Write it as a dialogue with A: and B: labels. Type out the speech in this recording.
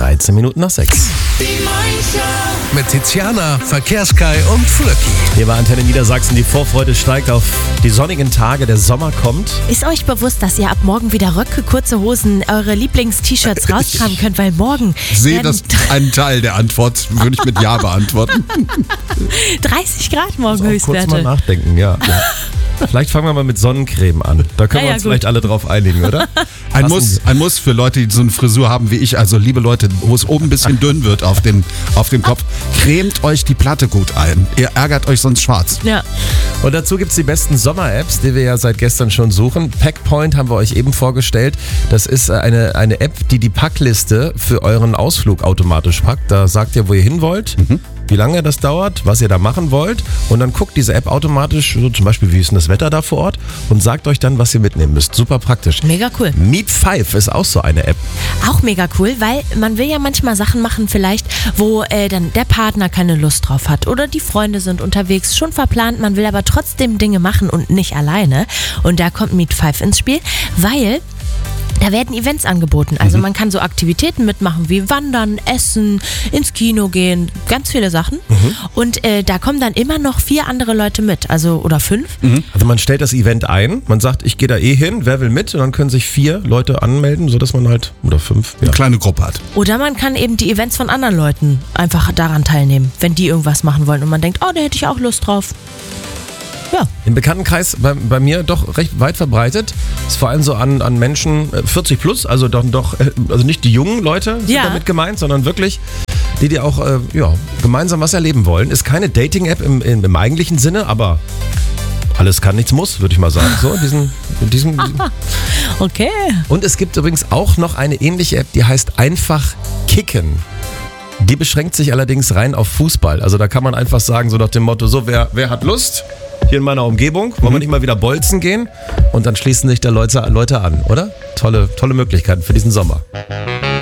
A: 13 Minuten nach 6.
B: Die Morning
C: Mit Tiziana, Verkehrskai und Flöcki.
A: Hier bei Antenne Niedersachsen, die Vorfreude steigt auf die sonnigen Tage, der Sommer kommt.
D: Ist euch bewusst, dass ihr ab morgen wieder Röcke, kurze Hosen, eure Lieblings-T-Shirts rauskramen könnt, weil morgen
E: Ich sehe
D: werden
E: das einen Teil der Antwort, würde ich mit Ja beantworten.
D: 30 Grad morgen
A: Kurz mal
D: Höchstwerte.
A: nachdenken, ja. Vielleicht fangen wir mal mit Sonnencreme an. Da können wir
D: Ja,
A: uns
D: gut.
A: vielleicht alle drauf einigen, oder?
E: Ein Muss für Leute, die so eine Frisur haben wie ich. Also liebe Leute, wo es oben ein bisschen dünn wird auf dem Kopf, cremt euch die Platte gut ein. Ihr ärgert euch sonst schwarz.
D: Ja.
A: Und dazu gibt es die besten Sommer-Apps, die wir ja seit gestern schon suchen. Packpoint haben wir euch eben vorgestellt. Das ist eine App, die Packliste für euren Ausflug automatisch packt. Da sagt ihr, wo ihr hin wollt, wie lange das dauert, was ihr da machen wollt. Und dann guckt diese App automatisch, so zum Beispiel, wie ist denn das Wetter da vor Ort, und sagt euch dann, was ihr mitnehmen müsst. Super praktisch.
D: Mega cool.
A: Meet 5 ist auch so eine App.
D: Auch mega cool, weil man will ja manchmal Sachen machen vielleicht, wo dann der Partner keine Lust drauf hat oder die Freunde sind unterwegs, schon verplant, man will aber trotzdem Dinge machen und nicht alleine. Und da kommt Meet 5 ins Spiel, weil da werden Events angeboten. Also man kann so Aktivitäten mitmachen wie Wandern, Essen, ins Kino gehen, ganz viele Sachen. Und da kommen dann immer noch 4 andere Leute mit, also oder 5.
A: Also man stellt das Event ein, man sagt, ich gehe da hin, wer will mit? Und dann können sich 4 Leute anmelden, sodass man halt, oder 5, ja.
E: Eine kleine Gruppe hat.
D: Oder man kann eben die Events von anderen Leuten einfach daran teilnehmen, wenn die irgendwas machen wollen und man denkt, oh, da hätte ich auch Lust drauf. Ja.
A: Im Bekanntenkreis bei mir doch recht weit verbreitet. Ist vor allem so an Menschen 40 plus, also also nicht die jungen Leute sind
D: Ja.
A: damit gemeint, sondern wirklich die auch gemeinsam was erleben wollen. Ist keine Dating-App im eigentlichen Sinne, aber alles kann, nichts muss, würde ich mal sagen. So in diesem
D: Okay.
A: Und es gibt übrigens auch noch eine ähnliche App, die heißt einfach Kicken. Die beschränkt sich allerdings rein auf Fußball. Also da kann man einfach sagen, so nach dem Motto, so wer hat Lust? Hier in meiner Umgebung, wollen wir nicht mal wieder bolzen gehen? Und dann schließen sich da Leute an, oder? Tolle Möglichkeiten für diesen Sommer.